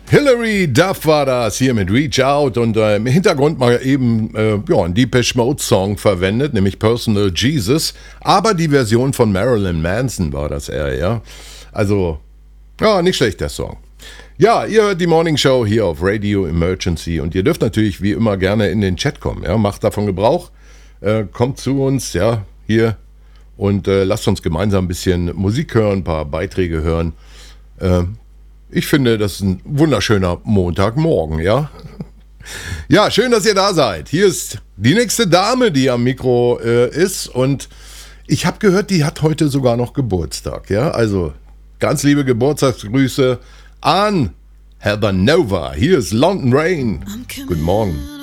Hilary Duff war das hier mit Reach Out und im Hintergrund mal eben einen Depeche Mode Song verwendet, nämlich Personal Jesus, aber die Version von Marilyn Manson war das eher, ja. Also, ja, nicht schlecht der Song. Ja, ihr hört die Morning Show hier auf Radio Emergency und ihr dürft natürlich wie immer gerne in den Chat kommen, ja, macht davon Gebrauch, kommt zu uns, ja, hier und lasst uns gemeinsam ein bisschen Musik hören, ein paar Beiträge hören. Ich finde, das ist ein wunderschöner Montagmorgen, ja? Ja, schön, dass ihr da seid. Hier ist die nächste Dame, die am Mikro ist. Und ich habe gehört, die hat heute sogar noch Geburtstag, ja? Also, ganz liebe Geburtstagsgrüße an Heather Nova. Hier ist London Rain. Guten Morgen.